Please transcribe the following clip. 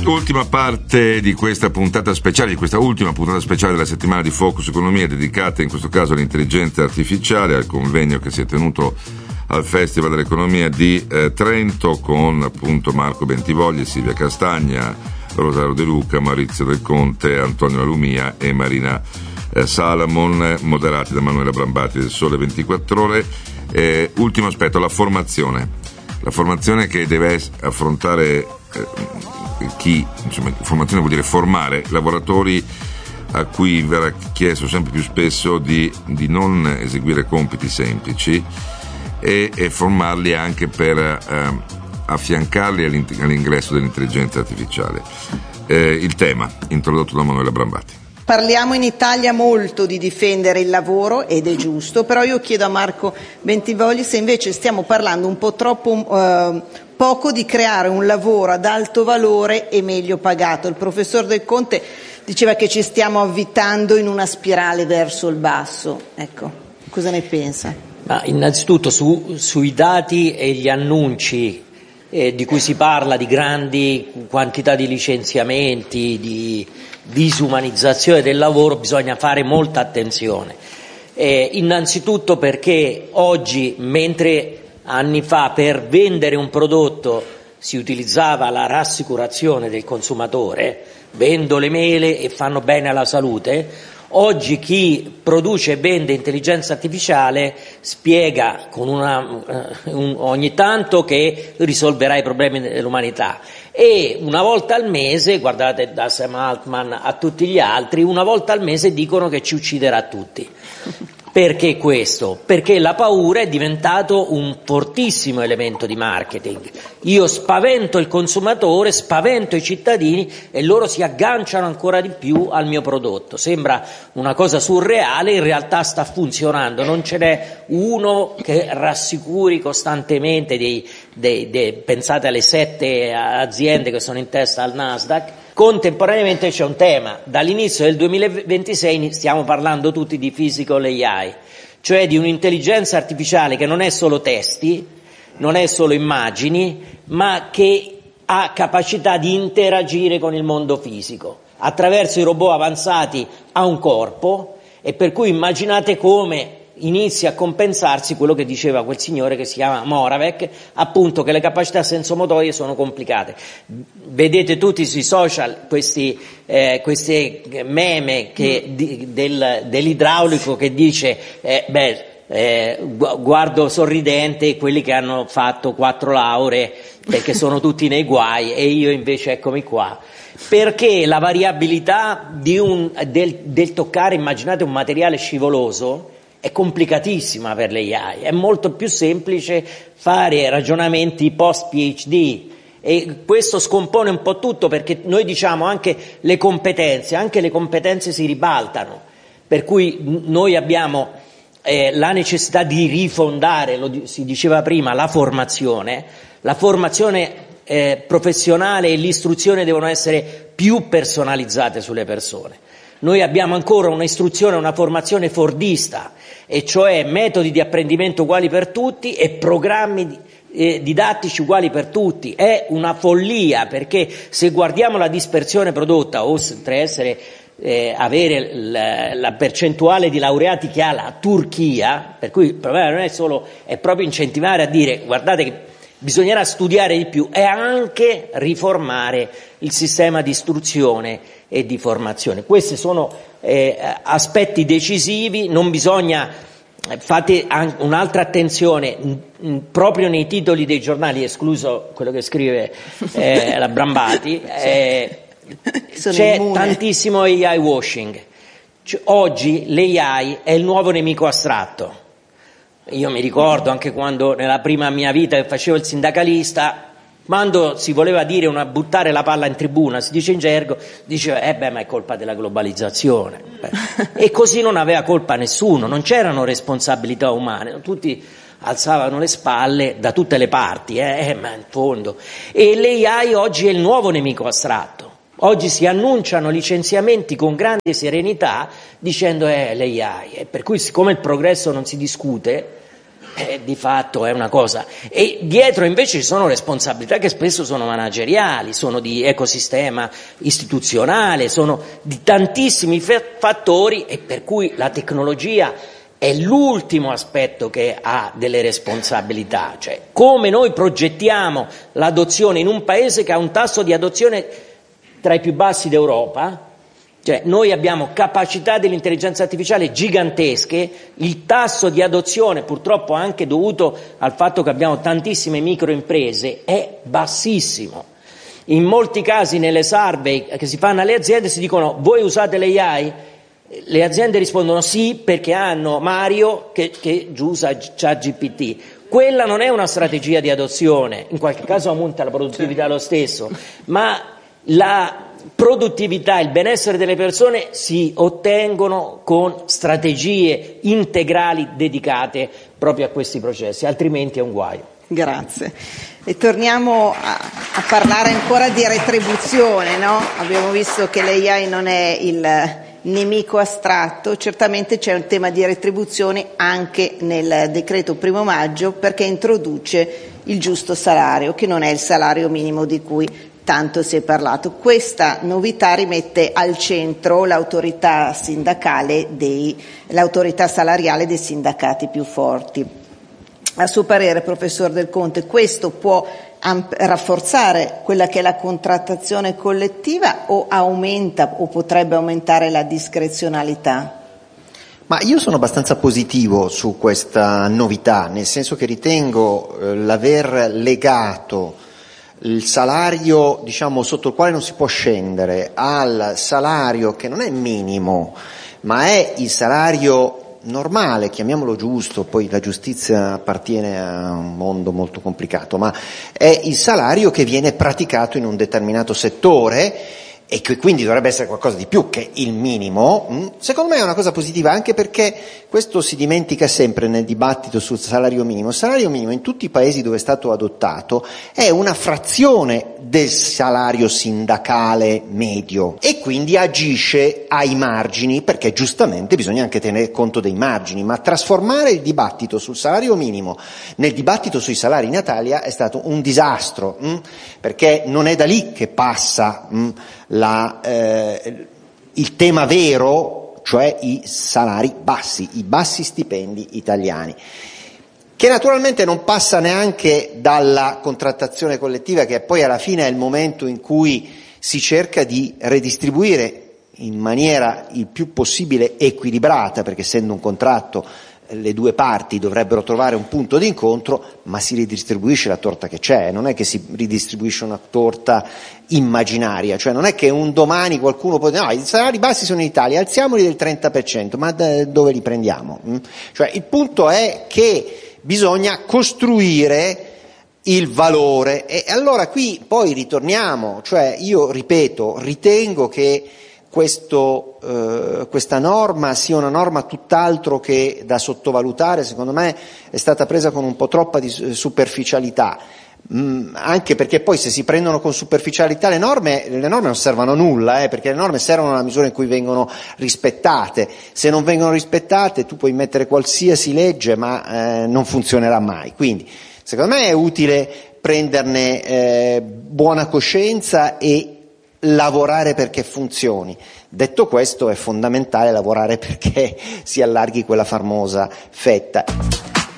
Ultima parte di questa puntata speciale, di questa ultima puntata speciale della settimana di Focus Economia, dedicata in questo caso all'intelligenza artificiale, al convegno che si è tenuto al Festival dell'Economia di Trento con appunto Marco Bentivogli, Silvia Castagna, Rosario De Luca, Maurizio Del Conte, Antonio Alumia e Marina Salamon, moderati da Manuela Brambati del Sole 24 Ore. Ultimo aspetto, la formazione che deve affrontare formazione vuol dire formare lavoratori a cui verrà chiesto sempre più spesso di non eseguire compiti semplici e formarli anche per affiancarli all'ingresso dell'intelligenza artificiale. Il tema introdotto da Manuela Brambati. Parliamo in Italia molto di difendere il lavoro ed è giusto, però io chiedo a Marco Bentivogli se invece stiamo parlando un po' troppo poco di creare un lavoro ad alto valore e meglio pagato. Il professor Del Conte diceva che ci stiamo avvitando in una spirale verso il basso. Ecco, cosa ne pensa? Ma innanzitutto sui dati e gli annunci di cui si parla, di grandi quantità di licenziamenti, di disumanizzazione del lavoro, bisogna fare molta attenzione. Innanzitutto perché oggi, mentre anni fa per vendere un prodotto si utilizzava la rassicurazione del consumatore, vendo le mele e fanno bene alla salute, oggi chi produce e vende intelligenza artificiale spiega con ogni tanto che risolverà i problemi dell'umanità e una volta al mese, guardate da Sam Altman a tutti gli altri, una volta al mese dicono che ci ucciderà tutti. Perché questo? Perché la paura è diventato un fortissimo elemento di marketing. Io spavento il consumatore, spavento i cittadini e loro si agganciano ancora di più al mio prodotto. Sembra una cosa surreale, in realtà sta funzionando. Non ce n'è uno che rassicuri costantemente pensate alle 7 aziende che sono in testa al Nasdaq. Contemporaneamente c'è un tema, dall'inizio del 2026 stiamo parlando tutti di physical AI, cioè di un'intelligenza artificiale che non è solo testi, non è solo immagini, ma che ha capacità di interagire con il mondo fisico. Attraverso i robot avanzati ha un corpo e per cui immaginate come inizia a compensarsi quello che diceva quel signore che si chiama Moravec, appunto che le capacità sensomotorie sono complicate. Vedete tutti sui social questi meme dell'idraulico che dice guardo sorridente quelli che hanno fatto 4 lauree perché sono tutti nei guai e io invece eccomi qua. Perché la variabilità del toccare, immaginate un materiale scivoloso, è complicatissima per le AI, è molto più semplice fare ragionamenti post PhD e questo scompone un po' tutto perché noi diciamo anche le competenze si ribaltano, per cui noi abbiamo la necessità di rifondare, si diceva prima, la formazione professionale e l'istruzione devono essere più personalizzate sulle persone. Noi abbiamo ancora un'istruzione, una formazione fordista, e cioè metodi di apprendimento uguali per tutti e programmi didattici uguali per tutti. È una follia, perché se guardiamo la dispersione prodotta, oltre a avere la percentuale di laureati che ha la Turchia, per cui il problema non è solo, è proprio incentivare a dire guardate che bisognerà studiare di più e anche riformare il sistema di istruzione e di formazione. Questi sono aspetti decisivi, non bisogna, fate un'altra attenzione, proprio nei titoli dei giornali, escluso quello che scrive la Brambati, c'è tantissimo AI washing. Oggi l'AI è il nuovo nemico astratto. Io mi ricordo anche quando nella prima mia vita che facevo il sindacalista, quando si voleva dire buttare la palla in tribuna, si dice in gergo, diceva ma è colpa della globalizzazione. E così non aveva colpa nessuno, non c'erano responsabilità umane, tutti alzavano le spalle da tutte le parti, ma in fondo. E l'AI oggi è il nuovo nemico astratto. Oggi si annunciano licenziamenti con grande serenità dicendo l'AI, e per cui siccome il progresso non si discute, di fatto è una cosa, e dietro invece ci sono responsabilità che spesso sono manageriali, sono di ecosistema istituzionale, sono di tantissimi fattori, e per cui la tecnologia è l'ultimo aspetto che ha delle responsabilità, cioè come noi progettiamo l'adozione in un paese che ha un tasso di adozione tra i più bassi d'Europa. Cioè noi abbiamo capacità dell'intelligenza artificiale gigantesche, il tasso di adozione, purtroppo anche dovuto al fatto che abbiamo tantissime microimprese, è bassissimo. In molti casi nelle survey che si fanno alle aziende si dicono: voi usate l'AI? Le aziende rispondono sì, perché hanno Mario che usa ChatGPT. Quella non è una strategia di adozione, in qualche caso aumenta la produttività lo stesso, ma la produttività, il benessere delle persone si ottengono con strategie integrali dedicate proprio a questi processi, altrimenti è un guaio. Grazie. E torniamo a parlare ancora di retribuzione, no? Abbiamo visto che l'AI non è il nemico astratto, certamente c'è un tema di retribuzione anche nel decreto 1° maggio, perché introduce il giusto salario, che non è il salario minimo di cui tanto si è parlato. Questa novità rimette al centro l'autorità sindacale l'autorità salariale dei sindacati più forti. A suo parere, professor Del Conte, questo può rafforzare quella che è la contrattazione collettiva, o aumenta o potrebbe aumentare la discrezionalità? Ma io sono abbastanza positivo su questa novità, nel senso che ritengo l'aver legato il salario, diciamo, sotto il quale non si può scendere, al salario che non è minimo, ma è il salario normale, chiamiamolo giusto, poi la giustizia appartiene a un mondo molto complicato, ma è il salario che viene praticato in un determinato settore e che quindi dovrebbe essere qualcosa di più che il minimo. Secondo me è una cosa positiva, anche perché questo si dimentica sempre nel dibattito sul salario minimo. Il salario minimo in tutti i paesi dove è stato adottato è una frazione del salario sindacale medio e quindi agisce ai margini, perché giustamente bisogna anche tenere conto dei margini, ma trasformare il dibattito sul salario minimo nel dibattito sui salari in Italia è stato un disastro, perché non è da lì che passa il tema vero, cioè i salari bassi, i bassi stipendi italiani, che naturalmente non passa neanche dalla contrattazione collettiva, che poi alla fine è il momento in cui si cerca di redistribuire in maniera il più possibile equilibrata, perché essendo un contratto le due parti dovrebbero trovare un punto di incontro, ma si ridistribuisce la torta che c'è, non è che si ridistribuisce una torta immaginaria, cioè non è che un domani qualcuno può dire no, i salari bassi sono in Italia, alziamoli del 30%, ma dove li prendiamo? Cioè il punto è che bisogna costruire il valore, e allora qui poi ritorniamo, cioè io ripeto, ritengo che questa norma sia una norma tutt'altro che da sottovalutare. Secondo me è stata presa con un po' troppa superficialità, anche perché poi se si prendono con superficialità le norme non servono a nulla, perché le norme servono nella misura in cui vengono rispettate. Se non vengono rispettate tu puoi mettere qualsiasi legge, ma non funzionerà mai. Quindi secondo me è utile prenderne buona coscienza e lavorare perché funzioni. Detto questo, è fondamentale lavorare perché si allarghi quella famosa fetta.